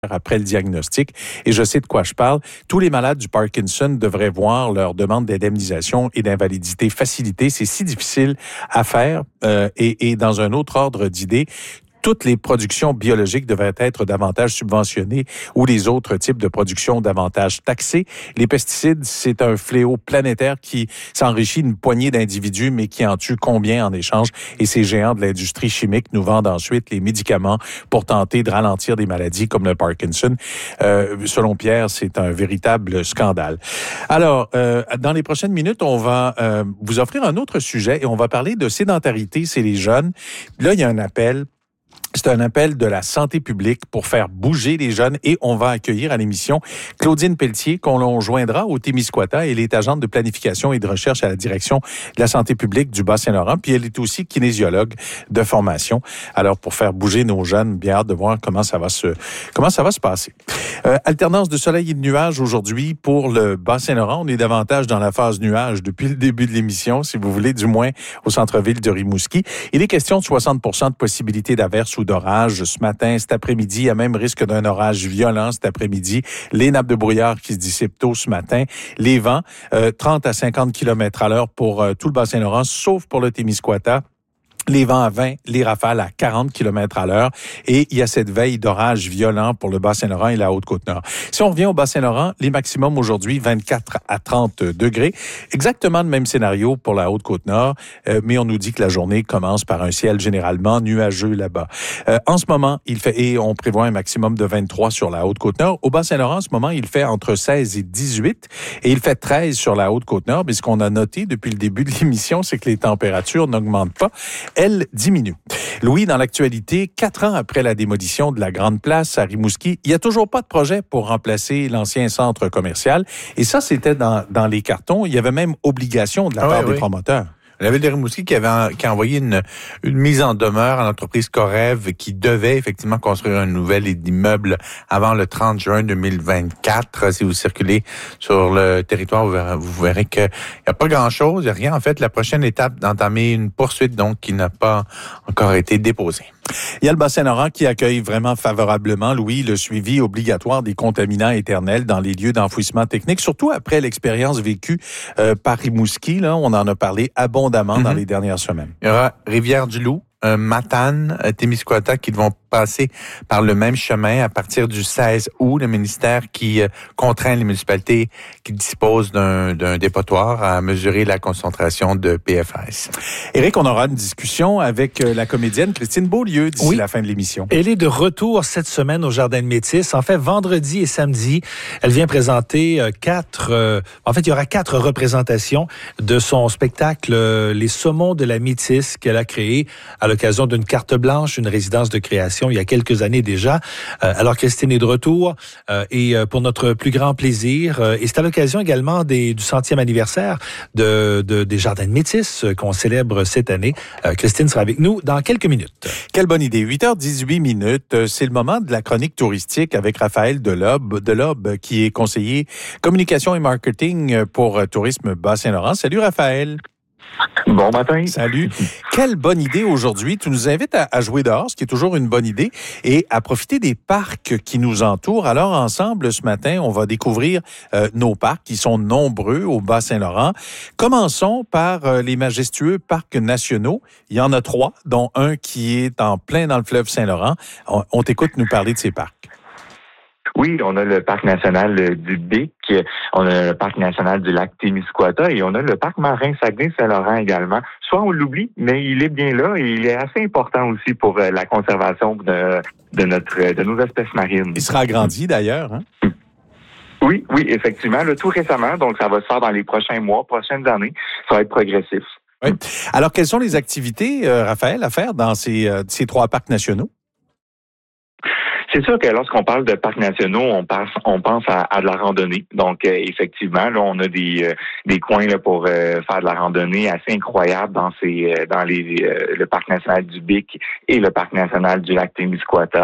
après le diagnostic. Et je sais de quoi je parle. Tous les malades du Parkinson devraient voir leur demande d'indemnisation et d'invalidité facilitée. C'est si difficile à faire. Et dans un autre ordre d'idée, toutes les productions biologiques devraient être davantage subventionnées ou les autres types de production davantage taxés. Les pesticides, c'est un fléau planétaire qui s'enrichit une poignée d'individus, mais qui en tue combien en échange? Et ces géants de l'industrie chimique nous vendent ensuite les médicaments pour tenter de ralentir des maladies comme le Parkinson. Selon Pierre, c'est un véritable scandale. Alors, dans les prochaines minutes, on va vous offrir un autre sujet et on va parler de sédentarité chez les jeunes. Là, il y a un appel. C'est un appel de la santé publique pour faire bouger les jeunes et on va accueillir à l'émission Claudine Pelletier qu'on joindra au Témiscouata. Elle est agente de planification et de recherche à la direction de la santé publique du Bas-Saint-Laurent. Puis elle est aussi kinésiologue de formation. Alors pour faire bouger nos jeunes, bien hâte de voir comment ça va se passer. Alternance de soleil et de nuages aujourd'hui pour le Bas-Saint-Laurent. On est davantage dans la phase nuage depuis le début de l'émission, si vous voulez, du moins au centre-ville de Rimouski. Il est question de 60% de possibilité d'averse ou d'orage ce matin, cet après-midi. Il y a même risque d'un orage violent cet après-midi. Les nappes de brouillard qui se dissipent tôt ce matin. Les vents, 30 à 50 km/h pour tout le Bas-Saint-Laurent, sauf pour le Témiscouata. Les vents à 20, les rafales à 40 km/h. Et il y a cette veille d'orage violent pour le Bas-Saint-Laurent et la Haute-Côte-Nord. Si on revient au Bas-Saint-Laurent, les maximums aujourd'hui, 24 à 30 degrés. Exactement le même scénario pour la Haute-Côte-Nord, mais on nous dit que la journée commence par un ciel généralement nuageux là-bas. En ce moment, il fait, et on prévoit un maximum de 23 sur la Haute-Côte-Nord. Au Bas-Saint-Laurent, en ce moment, il fait entre 16 et 18, et il fait 13 sur la Haute-Côte-Nord. Mais ce qu'on a noté depuis le début de l'émission, c'est que les températures n'augmentent pas. Elle diminue. Louis, dans l'actualité, 4 ans après la démolition de la Grande Place à Rimouski, il n'y a toujours pas de projet pour remplacer l'ancien centre commercial. Et ça, c'était dans les cartons. Il y avait même obligation de la part des promoteurs. La ville de Rimouski qui a envoyé une mise en demeure à l'entreprise Corev qui devait effectivement construire un nouvel immeuble avant le 30 juin 2024. Si vous circulez sur le territoire, vous verrez qu'il n'y a pas grand-chose, il n'y a rien. En fait, la prochaine étape d'entamer une poursuite donc qui n'a pas encore été déposée. Il y a le Bas-Saint-Laurent qui accueille vraiment favorablement, Louis, le suivi obligatoire des contaminants éternels dans les lieux d'enfouissement technique, surtout après l'expérience vécue par Rimouski. Là, on en a parlé abondamment dans les dernières semaines. Il y aura Rivière-du-Loup, Matane, Témiscouata qui vont passer par le même chemin à partir du 16 août. Le ministère qui contraint les municipalités qui disposent d'un dépotoir à mesurer la concentration de PFAS. Éric, on aura une discussion avec la comédienne Christine Beaulieu d'ici la fin de l'émission. Elle est de retour cette semaine au Jardin de Métis. En fait, vendredi et samedi, elle vient présenter il y aura 4 représentations de son spectacle Les Saumons de la Métis qu'elle a créé à l'occasion d'une carte blanche, une résidence de création il y a quelques années déjà. Alors Christine est de retour et pour notre plus grand plaisir. Et c'est à l'occasion également du 100e anniversaire des Jardins de Métis qu'on célèbre cette année. Christine sera avec nous dans quelques minutes. Quelle bonne idée. 8h18, c'est le moment de la chronique touristique avec Raphaël Delobe qui est conseiller communication et marketing pour Tourisme Bas-Saint-Laurent. Salut Raphaël. Bon matin. Salut. Quelle bonne idée aujourd'hui. Tu nous invites à jouer dehors, ce qui est toujours une bonne idée, et à profiter des parcs qui nous entourent. Alors, ensemble, ce matin, on va découvrir nos parcs qui sont nombreux au Bas-Saint-Laurent. Commençons par les majestueux parcs nationaux. Il y en a 3, dont un qui est en plein dans le fleuve Saint-Laurent. On t'écoute nous parler de ces parcs. Oui, on a le parc national du Bic, on a le parc national du lac Témiscouata et on a le parc marin Saguenay-Saint-Laurent également. Soit on l'oublie, mais il est bien là et il est assez important aussi pour la conservation de nos espèces marines. Il sera agrandi d'ailleurs, hein? Oui, effectivement. Tout récemment, donc ça va se faire dans les prochains mois, prochaines années. Ça va être progressif. Oui. Alors, quelles sont les activités, Raphaël, à faire dans ces 3 parcs nationaux? C'est sûr que lorsqu'on parle de parcs nationaux, on pense à de la randonnée. Donc, effectivement, là, on a des coins là pour faire de la randonnée assez incroyables dans le parc national du Bic et le parc national du lac Témiscouata.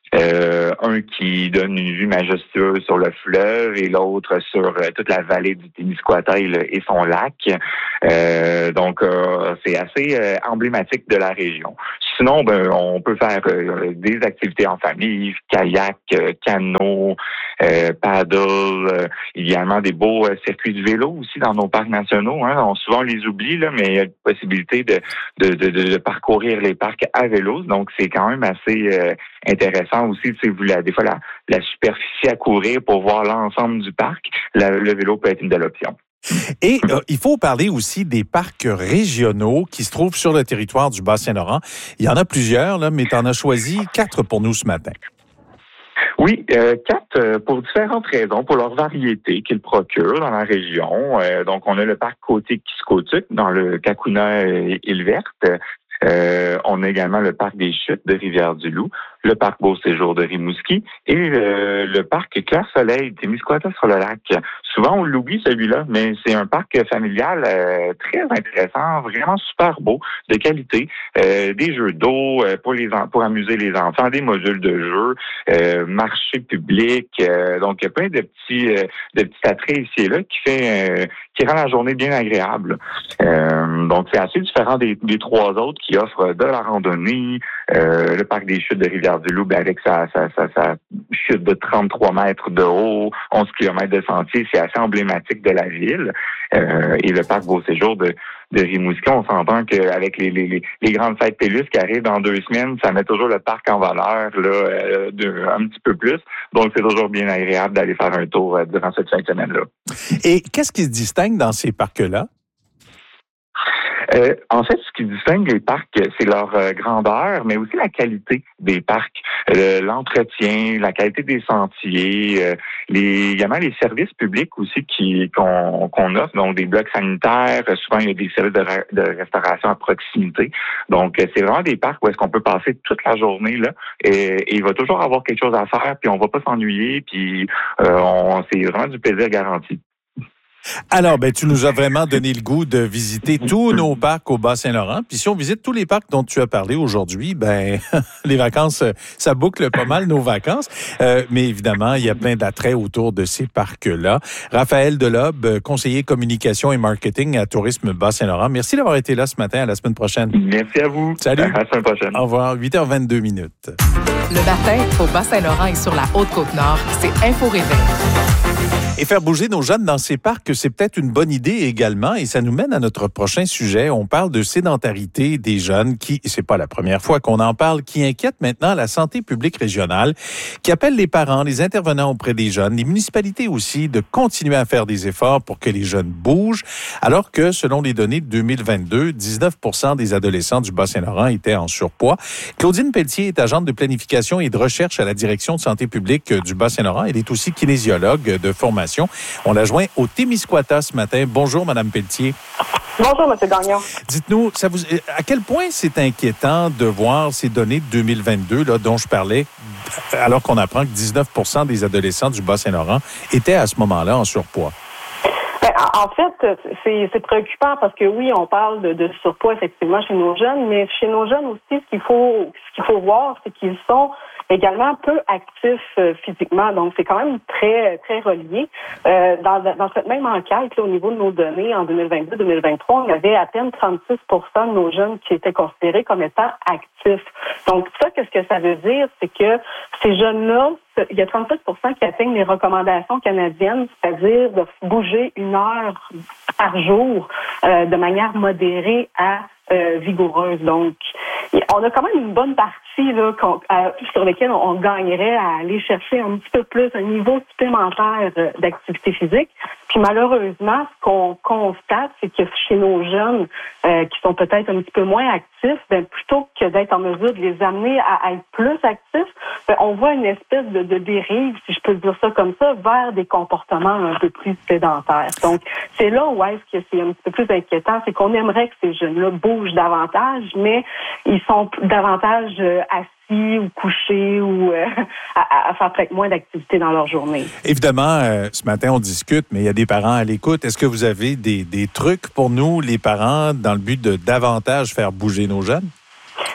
Un qui donne une vue majestueuse sur le fleuve et l'autre sur toute la vallée du Témiscouata et son lac. Donc, c'est assez emblématique de la région. Sinon, on peut faire des activités en famille, kayak, canot, paddle, également des beaux circuits de vélo aussi dans nos parcs nationaux. Hein. Souvent, on les oublie, là, mais il y a la possibilité de parcourir les parcs à vélo. Donc, c'est quand même assez intéressant aussi. Des fois, la superficie à courir pour voir l'ensemble du parc, le vélo peut être une belle option. Et il faut parler aussi des parcs régionaux qui se trouvent sur le territoire du Bas-Saint-Laurent. Il y en a plusieurs, là, mais tu en as choisi 4 pour nous ce matin. Oui, 4 pour différentes raisons, pour leur variété qu'ils procurent dans la région. Donc, on a le parc côtier Kiscotuc dans le Cacouna-Île-Verte. On a également le parc des Chutes de Rivière-du-Loup, le parc Beau-Séjour de Rimouski et le parc Clair-Soleil Témiscouata-sur-le-Lac. Souvent, on l'oublie celui-là, mais c'est un parc familial très intéressant, vraiment super beau, de qualité, des jeux d'eau pour amuser les enfants, des modules de jeux, marché public, donc il y a plein de petits attraits ici et là qui rend la journée bien agréable. Donc c'est assez différent des 3 autres qui offrent de la randonnée, le parc des Chutes de Rivière-du-Loup avec sa chute de 33 mètres de haut, 11 km de sentier, c'est assez emblématique de la ville. Et le parc Beau-Séjour de Rimouski, on s'entend qu'avec les grandes fêtes TELUS qui arrivent dans 2 semaines, ça met toujours le parc en valeur un petit peu plus. Donc, c'est toujours bien agréable d'aller faire un tour durant cette fin de semaine-là. Et qu'est-ce qui se distingue dans ces parcs-là? En fait, ce qui distingue les parcs, c'est leur grandeur, mais aussi la qualité des parcs, l'entretien, la qualité des sentiers, également les services publics aussi qu'on offre, donc des blocs sanitaires. Souvent, il y a des services de restauration à proximité. Donc, c'est vraiment des parcs où est-ce qu'on peut passer toute la journée là, et il va toujours avoir quelque chose à faire, puis on va pas s'ennuyer, puis c'est vraiment du plaisir garanti. Alors, tu nous as vraiment donné le goût de visiter tous nos parcs au Bas-Saint-Laurent. Puis si on visite tous les parcs dont tu as parlé aujourd'hui, les vacances, ça boucle pas mal nos vacances. Mais évidemment, il y a plein d'attraits autour de ces parcs-là. Raphaël Delob, conseiller communication et marketing à Tourisme Bas-Saint-Laurent. Merci d'avoir été là ce matin. À la semaine prochaine. Merci à vous. Salut. À la semaine prochaine. Au revoir. 8h22. Le matin, au Bas-Saint-Laurent et sur la Haute-Côte-Nord, c'est Info Réveil. Et faire bouger nos jeunes dans ces parcs, c'est peut-être une bonne idée également. Et ça nous mène à notre prochain sujet. On parle de sédentarité des jeunes qui, c'est pas la première fois qu'on en parle, qui inquiète maintenant la santé publique régionale, qui appelle les parents, les intervenants auprès des jeunes, les municipalités aussi, de continuer à faire des efforts pour que les jeunes bougent, alors que, selon les données de 2022, 19% des adolescents du Bas-Saint-Laurent étaient en surpoids. Claudine Pelletier est agente de planification et de recherche à la Direction de santé publique du Bas-Saint-Laurent. Elle est aussi kinésiologue de formation. On l'a joint au Témiscouata ce matin. Bonjour, Mme Pelletier. Bonjour, M. Gagnon. Dites-nous, à quel point c'est inquiétant de voir ces données de 2022 là, dont je parlais, alors qu'on apprend que 19% des adolescents du Bas-Saint-Laurent étaient à ce moment-là en surpoids? En fait, c'est préoccupant parce que oui, on parle de surpoids effectivement chez nos jeunes, mais chez nos jeunes aussi, ce qu'il faut voir, c'est qu'ils sont également peu actifs physiquement. Donc, c'est quand même très, très relié. Dans cette même enquête, là, au niveau de nos données, en 2022-2023, on avait à peine 36% de nos jeunes qui étaient considérés comme étant actifs. Donc, ça, qu'est-ce que ça veut dire? C'est que ces jeunes-là, il y a 37% qui atteignent les recommandations canadiennes, c'est-à-dire de bouger 1 heure par jour de manière modérée à vigoureuse. Donc, on a quand même une bonne partie là, sur laquelle on gagnerait à aller chercher un petit peu plus un niveau supplémentaire d'activité physique. Puis malheureusement, ce qu'on constate, c'est que chez nos jeunes qui sont peut-être un petit peu moins actifs, plutôt que d'être en mesure de les amener à être plus actifs, on voit une espèce de dérive, si je peux dire ça comme ça, vers des comportements un peu plus sédentaires. Donc, c'est là où est-ce que c'est un petit peu plus inquiétant, c'est qu'on aimerait que ces jeunes-là bougent davantage, mais ils sont davantage assis ou couchés ou à faire peut-être moins d'activités dans leur journée. Évidemment, ce matin, on discute, mais il y a des parents à l'écoute. Est-ce que vous avez des trucs pour nous, les parents, dans le but de davantage faire bouger nos jeunes?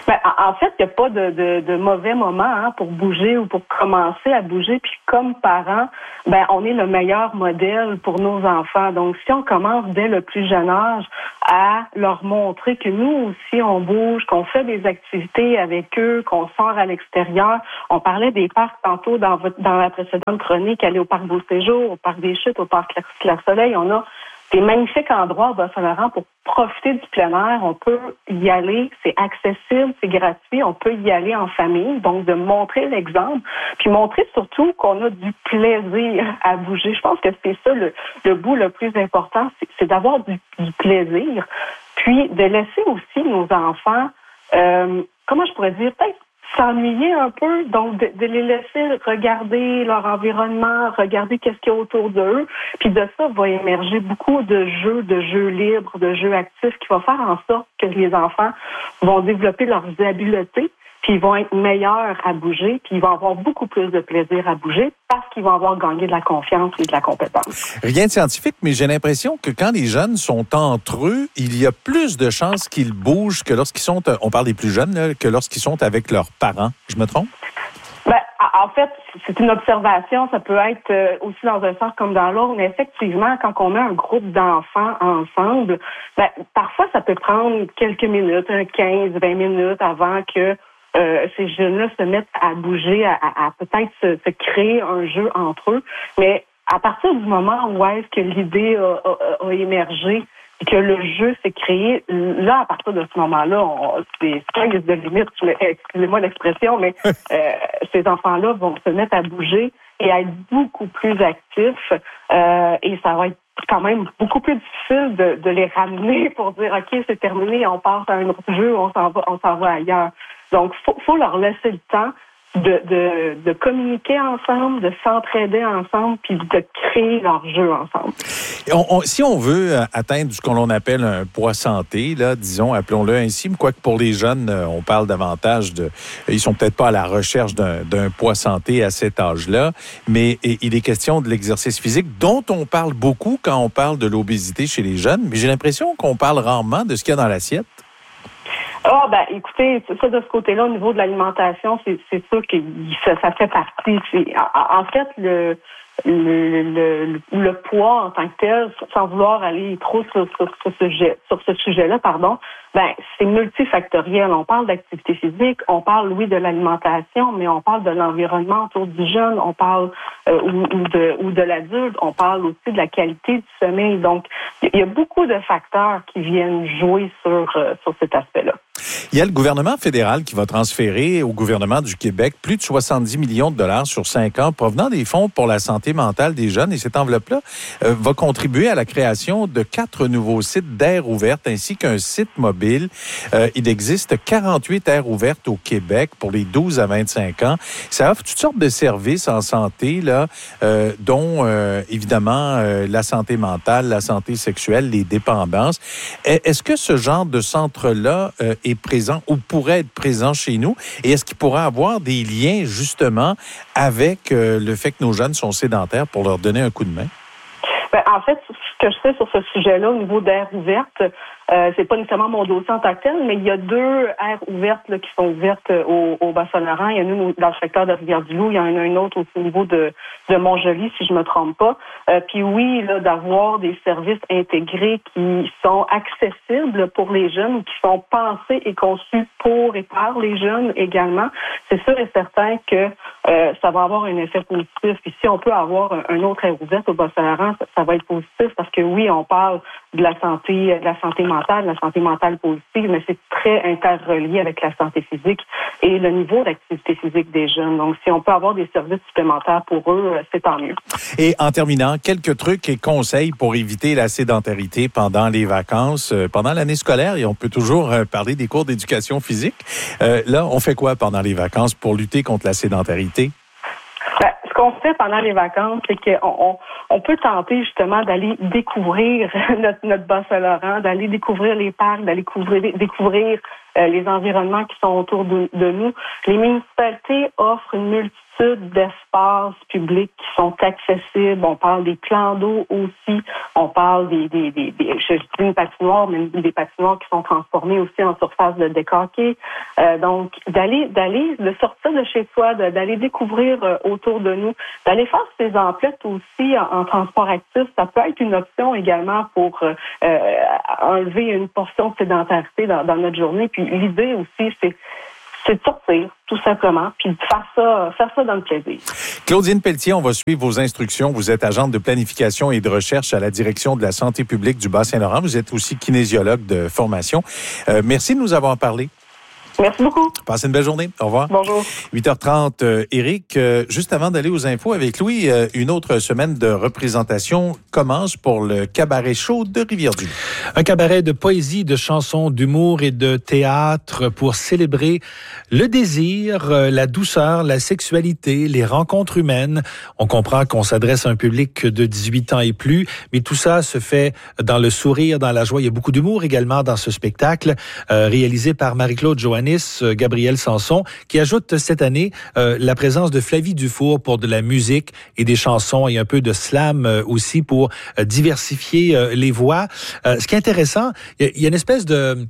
Ben, en fait, il n'y a pas de mauvais moment pour bouger ou pour commencer à bouger. Puis comme parents, ben on est le meilleur modèle pour nos enfants. Donc, si on commence dès le plus jeune âge à leur montrer que nous aussi, on bouge, qu'on fait des activités avec eux, qu'on sort à l'extérieur. On parlait des parcs tantôt dans la précédente chronique, aller au parc Beau-Séjour, au parc des Chutes, au parc Clair-Soleil. On a des magnifiques endroits au Bas-Saint-Laurent pour profiter du plein air. On peut y aller, c'est accessible, c'est gratuit, on peut y aller en famille. Donc, de montrer l'exemple, puis montrer surtout qu'on a du plaisir à bouger. Je pense que c'est ça le bout le plus important, c'est d'avoir du plaisir, puis de laisser aussi nos enfants, comment je pourrais dire, peut-être s'ennuyer un peu, donc de les laisser regarder leur environnement, regarder qu'est-ce qu'il y a autour d'eux, puis de ça va émerger beaucoup de jeux libres, de jeux actifs qui vont faire en sorte que les enfants vont développer leurs habiletés, puis ils vont être meilleurs à bouger, puis ils vont avoir beaucoup plus de plaisir à bouger parce qu'ils vont avoir gagné de la confiance et de la compétence. Rien de scientifique, mais j'ai l'impression que quand les jeunes sont entre eux, il y a plus de chances qu'ils bougent que lorsqu'ils sont, on parle des plus jeunes, là, que lorsqu'ils sont avec leurs parents. Je me trompe? Ben, en fait, c'est une observation. Ça peut être aussi dans un sens comme dans l'autre. Mais effectivement, quand on met un groupe d'enfants ensemble, ben, parfois, ça peut prendre quelques minutes, 15-20 minutes avant que ces jeunes-là se mettent à bouger, à peut-être se créer un jeu entre eux. Mais à partir du moment où est-ce que l'idée a émergé et que le jeu s'est créé, là, à partir de ce moment-là, c'est de limite, excusez-moi l'expression, mais ces enfants-là vont se mettre à bouger et à être beaucoup plus actifs et ça va être quand même beaucoup plus difficile de les ramener pour dire OK, c'est terminé, on passe à un autre jeu, on s'en va ailleurs. Donc, faut leur laisser le temps de communiquer ensemble, de s'entraider ensemble, puis de créer leur jeu ensemble. Si on veut atteindre ce qu'on appelle un poids santé, là, disons, appelons-le ainsi, quoique pour les jeunes, on parle davantage ils sont peut-être pas à la recherche d'un poids santé à cet âge-là, mais il est question de l'exercice physique dont on parle beaucoup quand on parle de l'obésité chez les jeunes, mais j'ai l'impression qu'on parle rarement de ce qu'il y a dans l'assiette. Ah, ben, écoutez, ça, de ce côté-là, au niveau de l'alimentation, c'est sûr que ça fait partie. En fait, le poids en tant que tel, sans vouloir aller trop sur ce sujet-là, ben, c'est multifactoriel. On parle d'activité physique, on parle, oui, de l'alimentation, mais on parle de l'environnement autour du jeune, on parle ou de l'adulte, on parle aussi de la qualité du sommeil. Donc, il y a beaucoup de facteurs qui viennent jouer sur cet aspect-là. Il y a le gouvernement fédéral qui va transférer au gouvernement du Québec plus de 70 millions de dollars sur 5 ans provenant des fonds pour la santé mentale des jeunes. Et cette enveloppe-là va contribuer à la création de 4 nouveaux sites d'aires ouvertes ainsi qu'un site mobile. Il existe 48 aires ouvertes au Québec pour les 12 à 25 ans. Ça offre toutes sortes de services en santé, là, dont évidemment la santé mentale, la santé sexuelle, les dépendances. Est-ce que ce genre de centre-là est présent ou pourrait être présent chez nous? Et est-ce qu'il pourrait avoir des liens, justement, avec le fait que nos jeunes sont sédentaires pour leur donner un coup de main? Ben, en fait, ce que je sais sur ce sujet-là, au niveau d'aires ouvertes, c'est pas nécessairement mon dossier en tant que tel, mais il y a 2 aires ouvertes là, qui sont ouvertes au Bas-Saint-Laurent. Il y en a une dans le secteur de Rivière-du-Loup, il y en a une autre au niveau de Montjoly, si je me trompe pas. Puis oui, là, d'avoir des services intégrés qui sont accessibles pour les jeunes, qui sont pensés et conçus pour et par les jeunes également, c'est sûr et certain que ça va avoir un effet positif. Puis si on peut avoir un autre aire ouverte au Bas-Saint-Laurent, ça va être positif parce que oui, on parle de la santé mentale positive, mais c'est très interrelié avec la santé physique et le niveau d'activité physique des jeunes. Donc, si on peut avoir des services supplémentaires pour eux, c'est tant mieux. Et en terminant, quelques trucs et conseils pour éviter la sédentarité pendant les vacances, pendant l'année scolaire, et on peut toujours parler des cours d'éducation physique. Là, on fait quoi pendant les vacances pour lutter contre la sédentarité? Ce qu'on fait pendant les vacances, c'est qu'on peut tenter justement d'aller découvrir notre Bas-Saint-Laurent, d'aller découvrir les parcs, d'aller découvrir les environnements qui sont autour de nous. Les municipalités offrent une multitude d'espaces publics qui sont accessibles. On parle des plans d'eau aussi. On parle je dis une patinoire, mais des patinoires qui sont transformées aussi en surface de décaquer. Donc, de sortir de chez soi, d'aller découvrir autour de nous, d'aller faire ces emplettes aussi en transport actif, ça peut être une option également pour enlever une portion de sédentarité dans notre journée. Puis l'idée aussi, c'est de sortir, tout simplement, puis de faire ça dans le plaisir. Claudine Pelletier, on va suivre vos instructions. Vous êtes agente de planification et de recherche à la direction de la santé publique du Bas-Saint-Laurent. Vous êtes aussi kinésiologue de formation. Merci de nous avoir parlé. Merci beaucoup. Passez une belle journée. Au revoir. Bonjour. 8h30, Éric. Juste avant d'aller aux infos avec Louis, une autre semaine de représentation commence pour le Cabaret Chaud de Rivière-du-Loup. Un cabaret de poésie, de chansons, d'humour et de théâtre pour célébrer le désir, la douceur, la sexualité, les rencontres humaines. On comprend qu'on s'adresse à un public de 18 ans et plus, mais tout ça se fait dans le sourire, dans la joie. Il y a beaucoup d'humour également dans ce spectacle, réalisé par Marie-Claude Joannis, Gabriel Sanson, qui ajoute cette année la présence de Flavie Dufour pour de la musique et des chansons et un peu de slam aussi pour diversifier les voix. Ce qui est intéressant, il y a une espèce de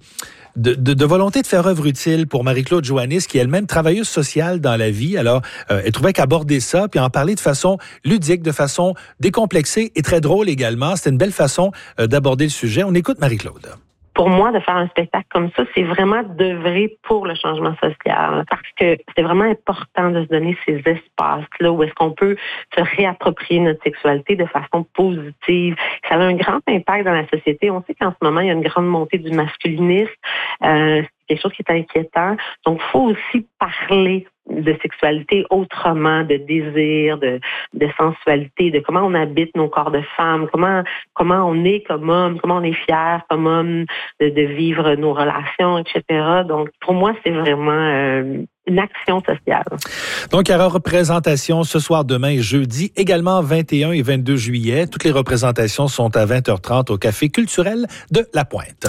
volonté de faire œuvre utile pour Marie-Claude Joannis, qui est elle-même travailleuse sociale dans la vie. Alors, elle trouvait qu'aborder ça, puis en parler de façon ludique, de façon décomplexée et très drôle également, c'était une belle façon d'aborder le sujet. On écoute Marie-Claude. Pour moi, de faire un spectacle comme ça, c'est vraiment d'œuvrer pour le changement social. Parce que c'est vraiment important de se donner ces espaces-là où est-ce qu'on peut se réapproprier notre sexualité de façon positive. Ça a un grand impact dans la société. On sait qu'en ce moment, il y a une grande montée du masculinisme. C'est quelque chose qui est inquiétant. Donc, il faut aussi parler de sexualité autrement, de désir, de sensualité, de comment on habite nos corps de femmes, comment on est comme homme, comment on est fier comme homme de vivre nos relations, etc. Donc, pour moi, c'est vraiment une action sociale. Donc, il y aura représentation ce soir, demain et jeudi, également 21 et 22 juillet. Toutes les représentations sont à 20h30 au Café culturel de La Pointe.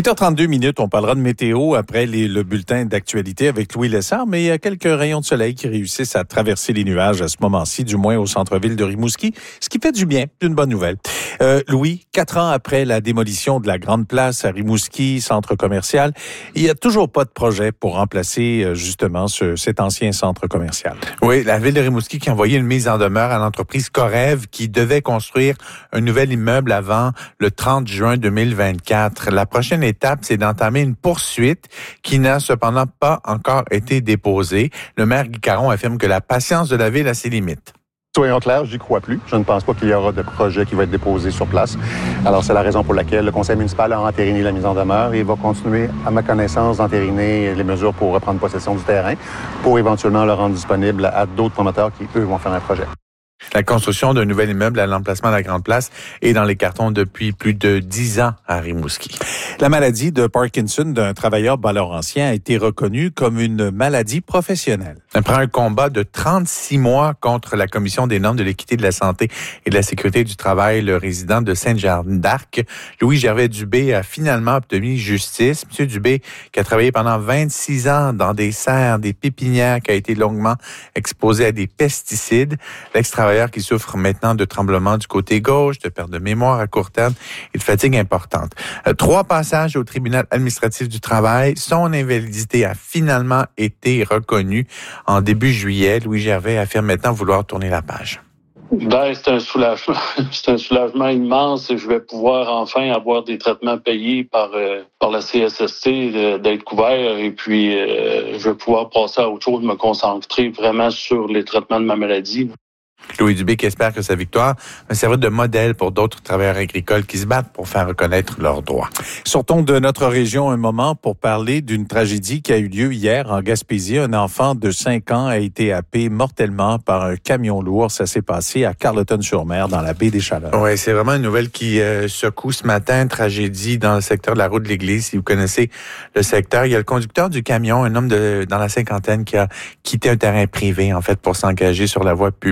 8h32, on parlera de météo après le bulletin d'actualité avec Louis Lessard, mais il y a quelques rayons de soleil qui réussissent à traverser les nuages à ce moment-ci, du moins au centre-ville de Rimouski, ce qui fait du bien, une bonne nouvelle. Louis, 4 ans après la démolition de la Grande Place à Rimouski, centre commercial, il n'y a toujours pas de projet pour remplacer justement cet ancien centre commercial. Oui, la ville de Rimouski qui a envoyé une mise en demeure à l'entreprise Corev qui devait construire un nouvel immeuble avant le 30 juin 2024. La prochaine étape, c'est d'entamer une poursuite qui n'a cependant pas encore été déposée. Le maire Guy Caron affirme que la patience de la ville a ses limites. Soyons clairs, j'y crois plus. Je ne pense pas qu'il y aura de projet qui va être déposé sur place. Alors, c'est la raison pour laquelle le conseil municipal a entériné la mise en demeure et va continuer, à ma connaissance, d'entériner les mesures pour reprendre possession du terrain, pour éventuellement le rendre disponible à d'autres promoteurs qui, eux, vont faire un projet. La construction d'un nouvel immeuble à l'emplacement de la Grande Place est dans les cartons depuis plus de 10 ans à Rimouski. La maladie de Parkinson d'un travailleur bas-laurentien a été reconnue comme une maladie professionnelle. Après un combat de 36 mois contre la Commission des normes de l'équité de la santé et de la sécurité du travail, le résident de Sainte-Jeanne d'Arc, Louis Gervais Dubé, a finalement obtenu justice. Monsieur Dubé, qui a travaillé pendant 26 ans dans des serres, des pépinières, qui a été longuement exposé à des pesticides, l'ex-travailleur qui souffre maintenant de tremblements du côté gauche, de perte de mémoire à court terme et de fatigue importante. 3 passages au tribunal administratif du travail. Son invalidité a finalement été reconnue en début juillet. Louis Gervais affirme maintenant vouloir tourner la page. Ben, c'est un soulagement. C'est un soulagement immense. Je vais pouvoir enfin avoir des traitements payés par la CSST, d'être couvert. Et puis, je vais pouvoir passer à autre chose, me concentrer vraiment sur les traitements de ma maladie. Louis Dubé qui espère que sa victoire va servir de modèle pour d'autres travailleurs agricoles qui se battent pour faire reconnaître leurs droits. Sortons de notre région un moment pour parler d'une tragédie qui a eu lieu hier en Gaspésie. Un enfant de 5 ans a été happé mortellement par un camion lourd. Ça s'est passé à Carleton-sur-Mer, dans la baie des Chaleurs. Oui, c'est vraiment une nouvelle qui secoue ce matin. Tragédie dans le secteur de la route de l'Église. Si vous connaissez le secteur, il y a le conducteur du camion, un homme dans la cinquantaine qui a quitté un terrain privé, en fait, pour s'engager sur la voie publique.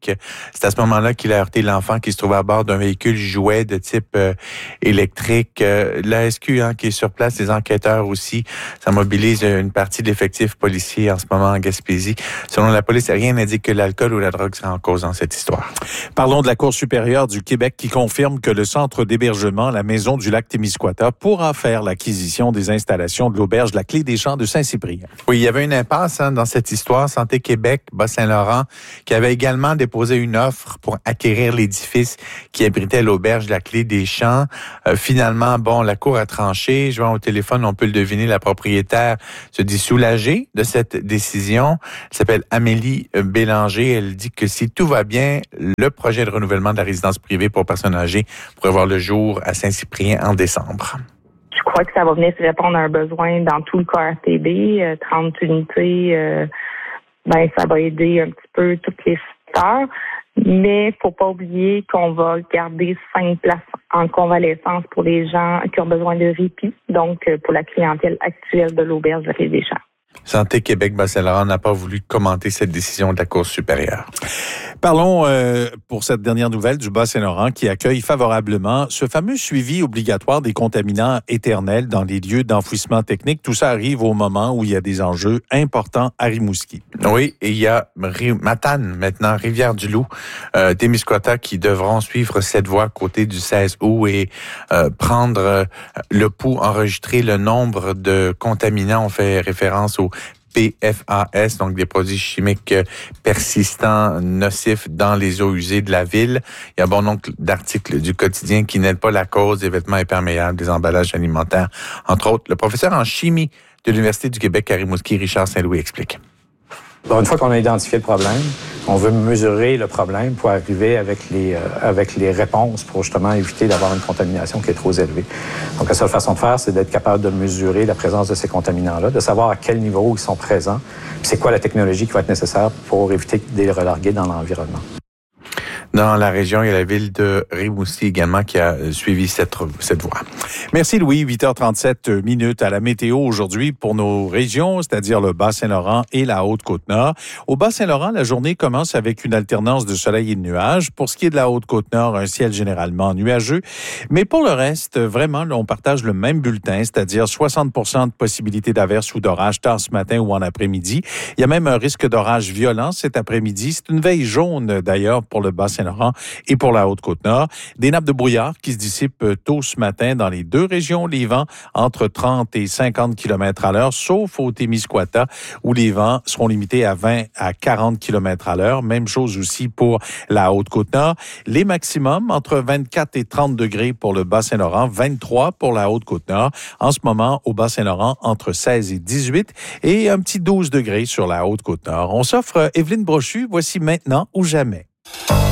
Québec. C'est à ce moment-là qu'il a heurté l'enfant qui se trouvait à bord d'un véhicule jouet de type électrique. La SQ qui est sur place, les enquêteurs aussi, ça mobilise une partie de l'effectif policier en ce moment en Gaspésie. Selon la police, rien n'indique que l'alcool ou la drogue serait en cause dans cette histoire. Parlons de la Cour supérieure du Québec qui confirme que le centre d'hébergement, la maison du lac Témiscouata, pourra faire l'acquisition des installations de l'auberge La Clé des Champs de Saint-Cyprien. Oui, il y avait une impasse dans cette histoire. Santé Québec, Bas-Saint-Laurent, qui avait également déposé une offre pour acquérir l'édifice qui abritait l'auberge La Clé des Champs. Finalement, la Cour a tranché. Je vois au téléphone, on peut le deviner, la propriétaire se dit soulagée de cette décision. Elle s'appelle Amélie Bélanger. Elle dit que si tout va bien, le projet de renouvellement de la résidence privée pour personnes âgées pourrait voir le jour à Saint-Cyprien en décembre. Je crois que ça va venir répondre à un besoin dans tout le KRTB, 30 unités, ça va aider un petit peu tous les secteurs. Mais faut pas oublier qu'on va garder 5 places en convalescence pour les gens qui ont besoin de répit, donc pour la clientèle actuelle de l'auberge de la Clé des Champs. Santé Québec Bas-Saint-Laurent n'a pas voulu commenter cette décision de la Cour supérieure. Parlons pour cette dernière nouvelle du Bas-Saint-Laurent qui accueille favorablement ce fameux suivi obligatoire des contaminants éternels dans les lieux d'enfouissement technique. Tout ça arrive au moment où il y a des enjeux importants à Rimouski. Oui, et il y a Matane, maintenant Rivière-du-Loup, Témiscouata qui devront suivre cette voie à côté du 16 août et prendre le pouls, enregistrer le nombre de contaminants. On fait référence au PFAS, donc des produits chimiques persistants, nocifs dans les eaux usées de la ville. Il y a bon nombre d'articles du quotidien qui n'aident pas la cause des vêtements imperméables, des emballages alimentaires, entre autres. Le professeur en chimie de l'Université du Québec à Rimouski, Richard Saint-Louis, explique. Une fois qu'on a identifié le problème, on veut mesurer le problème pour arriver avec les réponses pour justement éviter d'avoir une contamination qui est trop élevée. Donc, la seule façon de faire, c'est d'être capable de mesurer la présence de ces contaminants-là, de savoir à quel niveau ils sont présents, puis c'est quoi la technologie qui va être nécessaire pour éviter de les relarguer dans l'environnement. Dans la région, il y a la ville de Rimouski également qui a suivi cette voie. Merci Louis, 8h37 à la météo aujourd'hui pour nos régions, c'est-à-dire le Bas-Saint-Laurent et la Haute-Côte-Nord. Au Bas-Saint-Laurent, la journée commence avec une alternance de soleil et de nuages. Pour ce qui est de la Haute-Côte-Nord, un ciel généralement nuageux. Mais pour le reste, vraiment, là, on partage le même bulletin, c'est-à-dire 60% de possibilité d'averse ou d'orage tard ce matin ou en après-midi. Il y a même un risque d'orage violent cet après-midi. C'est une veille jaune d'ailleurs pour le Bas-Saint-Laurent et pour la Haute-Côte-Nord. Des nappes de brouillard qui se dissipent tôt ce matin dans les deux régions. Les vents entre 30 et 50 km à l'heure, sauf au Témiscouata, où les vents seront limités à 20 à 40 km à l'heure. Même chose aussi pour la Haute-Côte-Nord. Les maximums entre 24 et 30 degrés pour le Bas-Saint-Laurent, 23 pour la Haute-Côte-Nord. En ce moment, au Bas-Saint-Laurent, entre 16 et 18 et un petit 12 degrés sur la Haute-Côte-Nord. On s'offre Évelyne Brochu. Voici Maintenant ou jamais.